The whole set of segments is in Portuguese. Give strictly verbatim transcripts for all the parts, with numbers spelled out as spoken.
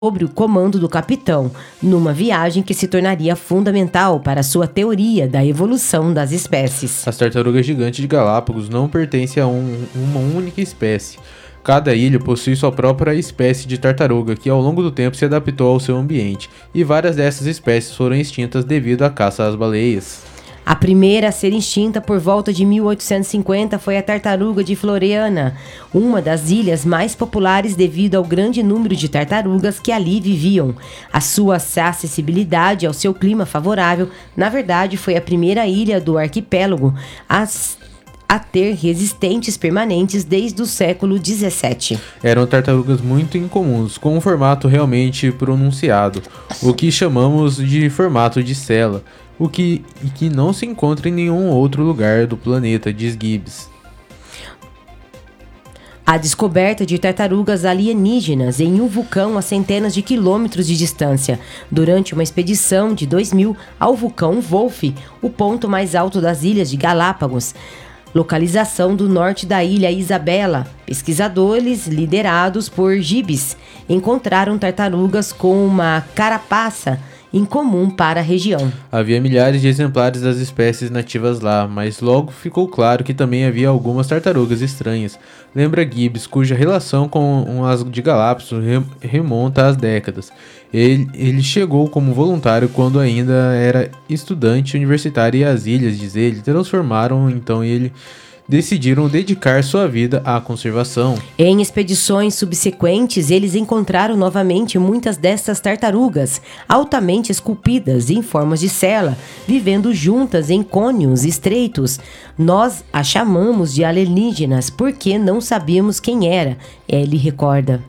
sobre o comando do capitão, numa viagem que se tornaria fundamental para sua teoria da evolução das espécies. As tartarugas gigantes de Galápagos não pertencem a um, uma única espécie. Cada ilha possui sua própria espécie de tartaruga, que ao longo do tempo se adaptou ao seu ambiente, e várias dessas espécies foram extintas devido à caça às baleias. A primeira a ser extinta por volta de mil oitocentos e cinquenta foi a tartaruga de Floriana, uma das ilhas mais populares devido ao grande número de tartarugas que ali viviam. A sua acessibilidade ao seu clima favorável, na verdade, foi a primeira ilha do arquipélago a, a ter resistentes permanentes desde o século dezessete. Eram tartarugas muito incomuns, com um formato realmente pronunciado, o que chamamos de formato de cela. O que, que não se encontra em nenhum outro lugar do planeta, diz Gibbs. A descoberta de tartarugas alienígenas em um vulcão a centenas de quilômetros de distância, durante uma expedição de dois mil ao vulcão Wolf, o ponto mais alto das ilhas de Galápagos. Localização do norte da ilha Isabela. Pesquisadores liderados por Gibbs encontraram tartarugas com uma carapaça incomum para a região. Havia milhares de exemplares das espécies nativas lá, mas logo ficou claro que também havia algumas tartarugas estranhas. Lembra Gibbs, cuja relação com as de Galápagos remonta às décadas. Ele, ele chegou como voluntário quando ainda era estudante universitário e as ilhas, diz ele, transformaram então ele... decidiram dedicar sua vida à conservação. Em expedições subsequentes, eles encontraram novamente muitas dessas tartarugas, altamente esculpidas em formas de cela, vivendo juntas em cônios estreitos. Nós a chamamos de alienígenas porque não sabíamos quem era, ele recorda.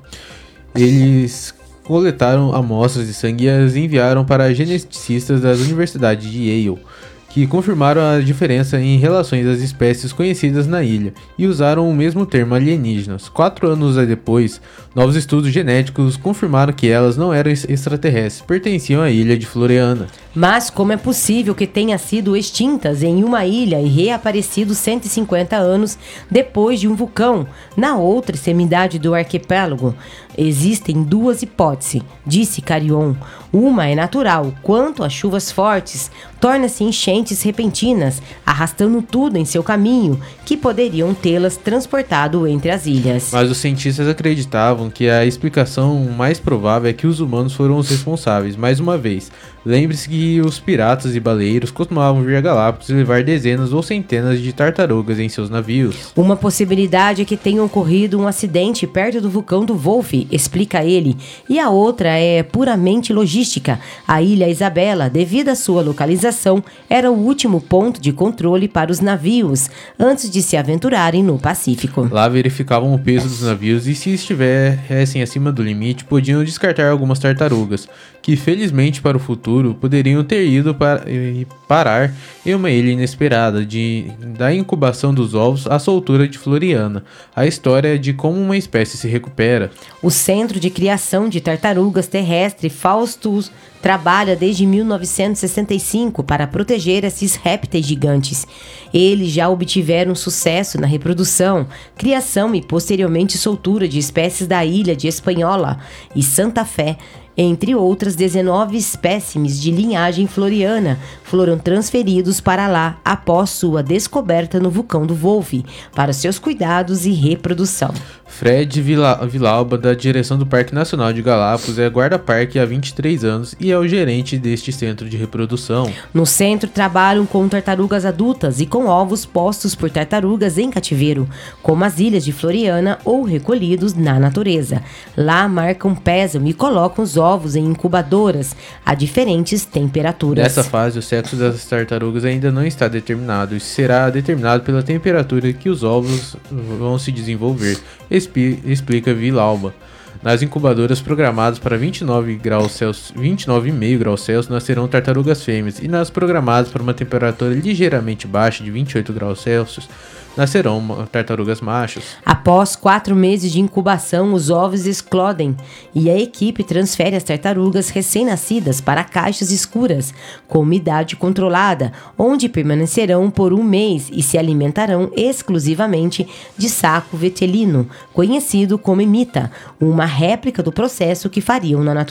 Eles coletaram amostras de sangue e as enviaram para geneticistas das universidades de Yale, que confirmaram a diferença em relações às espécies conhecidas na ilha e usaram o mesmo termo alienígenas. Quatro anos depois, novos estudos genéticos confirmaram que elas não eram extraterrestres, pertenciam à ilha de Floriana. Mas como é possível que tenham sido extintas em uma ilha e reaparecido cento e cinquenta anos depois de um vulcão, na outra extremidade do arquipélago? Existem duas hipóteses, disse Carion. Uma é natural, quanto às chuvas fortes, torna-se enchentes repentinas, arrastando tudo em seu caminho, que poderiam tê-las transportado entre as ilhas. Mas os cientistas acreditavam que a explicação mais provável é que os humanos foram os responsáveis. Mais uma vez, lembre-se que os piratas e baleiros costumavam vir a Galápagos e levar dezenas ou centenas de tartarugas em seus navios. Uma possibilidade é que tenha ocorrido um acidente perto do vulcão do Wolf, explica ele, e a outra é puramente logística. A ilha Isabela, devido à sua localização, era o último ponto de controle para os navios antes de se aventurarem no Pacífico. Lá verificavam o peso dos navios e, se estivessem acima do limite, podiam descartar algumas tartarugas, que felizmente para o futuro poderiam ter ido para, e parar em uma ilha inesperada, de, da incubação dos ovos à soltura de Floriana. A história de como uma espécie se recupera. O Centro de Criação de Tartarugas Terrestre Faustus trabalha desde mil novecentos e sessenta e cinco para proteger esses répteis gigantes. Eles já obtiveram sucesso na reprodução, criação e posteriormente soltura de espécies da ilha de Espanhola e Santa Fé, entre outras dezenove espécimes de linhagem floriana, foram transferidos para lá após sua descoberta no vulcão do Wolf, para seus cuidados e reprodução. Fred Vila- Villalba, da direção do Parque Nacional de Galápagos, é guarda-parque há vinte e três anos e é o gerente deste centro de reprodução. No centro trabalham com tartarugas adultas e com ovos postos por tartarugas em cativeiro, como as ilhas de Floriana ou recolhidos na natureza. Lá marcam pésamo e colocam os ovos em incubadoras a diferentes temperaturas. Nessa fase, o sexo das tartarugas ainda não está determinado e será determinado pela temperatura que os ovos vão se desenvolver, explica Villalba. Nas incubadoras programadas para vinte e nove graus Celsius, vinte e nove vírgula cinco graus Celsius nascerão tartarugas fêmeas, e nas programadas para uma temperatura ligeiramente baixa de vinte e oito graus Celsius nascerão tartarugas machos. Após quatro meses de incubação, os ovos explodem e a equipe transfere as tartarugas recém-nascidas para caixas escuras, com umidade controlada, onde permanecerão por um mês e se alimentarão exclusivamente de saco vetelino, conhecido como emita, uma réplica do processo que fariam na natureza.